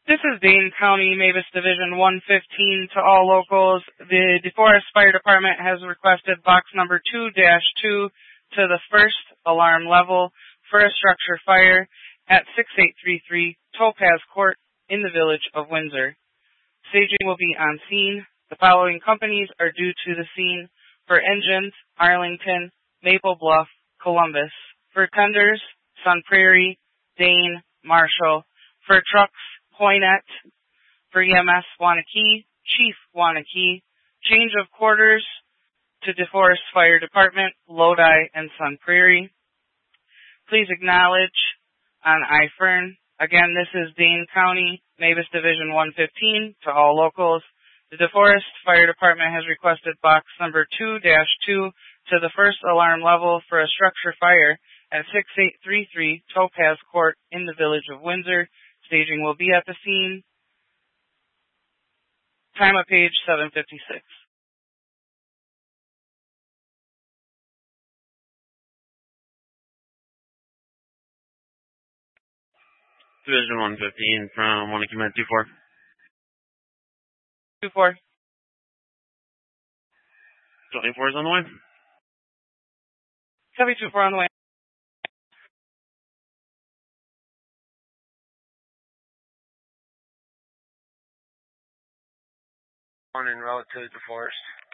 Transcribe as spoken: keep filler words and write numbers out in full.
This is Dane County, Mavis Division one fifteen to all locals. The DeForest Fire Department has requested box number two dash two to the first alarm level for a structure fire at six eight three three Topaz Court in the Village of Windsor. Staging will be on scene. The following companies are due to the scene: for engines, Arlington, Maple Bluff, Columbus; for tenders, Sun Prairie, Dane, Marshall; for trucks, Poinet; for E M S, Waunakee, Chief Waunakee; change of quarters to DeForest Fire Department, Lodi and Sun Prairie. Please acknowledge on iFern. Again, this is Dane County, Mavis Division one fifteen to all locals. The DeForest Fire Department has requested box number two dash two to the first alarm level for a structure fire at six eight three three Topaz Court in the Village of Windsor. Staging will be at the scene. Time of page seven fifty-six. Division one fifteen from Waunakee Med two four. two four. twenty-four is on the way. Copy two four on the way. On en route to DeForest.